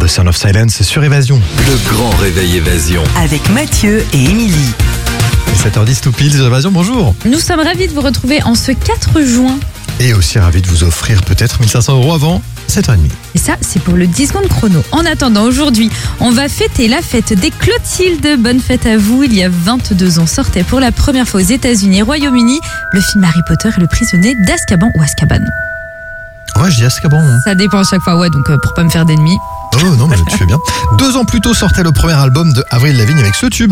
The Sound of Silence sur Évasion. Le grand réveil Évasion. Avec Mathieu et Émilie. 7h10 tout pile sur Évasion, bonjour. Nous sommes ravis de vous retrouver en ce 4 juin. Et aussi ravi de vous offrir peut-être 1500 € avant 7h30. Et ça, c'est pour le 10 secondes chrono. En attendant, aujourd'hui, on va fêter la fête des Clotilde. Bonne fête à vous. Il y a 22 ans, sortait pour la première fois aux États-Unis et Royaume-Uni le film Harry Potter et le prisonnier d'Azkaban ou Azkaban. Ouais, je dis Azkaban. Hein. Ça dépend à chaque fois, ouais, donc pour pas me faire d'ennemis. Oh non, mais tu fais bien. 2 ans plus tôt sortait le premier album de Avril Lavigne avec ce tube.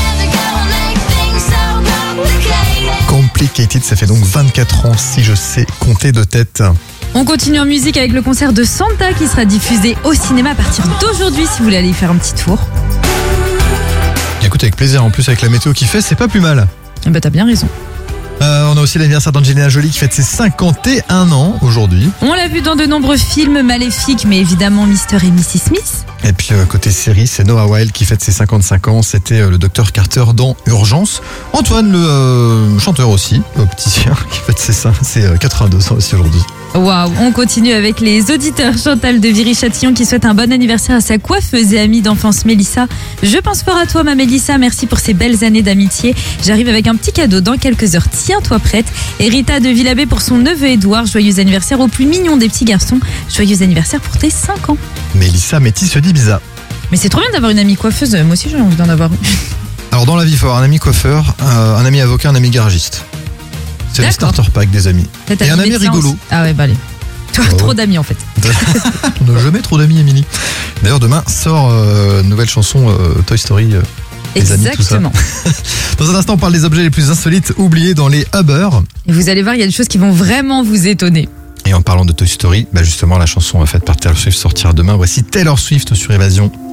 Complicated, ça fait donc 24 ans si je sais compter de tête. On continue en musique avec le concert de Santa qui sera diffusé au cinéma à partir d'aujourd'hui si vous voulez aller y faire un petit tour. Écoute, avec plaisir, en plus avec la météo qui fait, c'est pas plus mal. Bah t'as bien raison. On a aussi l'anniversaire d'Angelina Jolie qui fête ses 51 ans aujourd'hui. On l'a vu dans de nombreux films maléfiques, mais évidemment Mr. et Mrs. Smith. Et puis côté série, c'est Noah Wilde qui fête ses 55 ans. C'était le Dr Carter dans Urgence. Antoine, le chanteur aussi, opticien, qui fête ses 82 ans aussi aujourd'hui. Waouh, on continue avec les auditeurs. Chantal de Viry-Châtillon qui souhaite un bon anniversaire à sa coiffeuse et amie d'enfance Mélissa. Je pense fort à toi ma Mélissa, merci pour ces belles années d'amitié. J'arrive avec un petit cadeau dans quelques heures, tiens-toi prête. Et Rita de Villabé pour son neveu Édouard, joyeux anniversaire au plus mignon des petits garçons. Joyeux anniversaire pour tes 5 ans. Mélissa Métis se dit bizarre. Mais c'est trop bien d'avoir une amie coiffeuse, moi aussi j'ai envie d'en avoir une. Alors dans la vie, il faut avoir un ami coiffeur, un ami avocat, un ami garagiste. C'est le starter pack des amis. Et un ami rigolo. Ah ouais, bah allez. Toi, trop d'amis en fait. On n'a jamais trop d'amis, Émilie. D'ailleurs, demain sort nouvelle chanson Toy Story. Les amis, tout ça. Dans un instant, on parle des objets les plus insolites oubliés dans les Uber. Et vous allez voir, il y a des choses qui vont vraiment vous étonner. Et en parlant de Toy Story, justement, la chanson faite par Taylor Swift sortira demain. Voici Taylor Swift sur Évasion.